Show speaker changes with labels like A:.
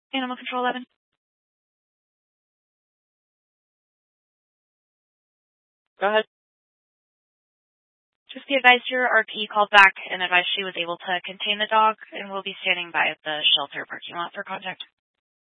A: Animal Control 11.
B: Go ahead.
A: Just be advised your RP called back and advised she was able to contain the dog and will be standing by at the shelter parking lot for contact.